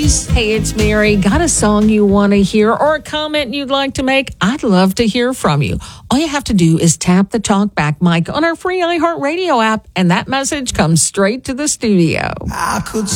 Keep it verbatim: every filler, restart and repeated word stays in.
Ladies, hey, it's Mary. Got a song you want to hear or a comment you'd like to make? I'd love to hear from you. All you have to do is tap the talkback mic on our free iHeartRadio app, and that message comes straight to the studio. I could